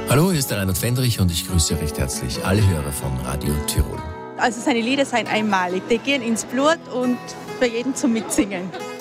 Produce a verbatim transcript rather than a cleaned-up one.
Hallo, hier ist der Reinhard Fendrich und ich grüße recht herzlich alle Hörer von Radio Tirol. Also seine Lieder sind einmalig, die gehen ins Blut und für jeden zum Mitsingen.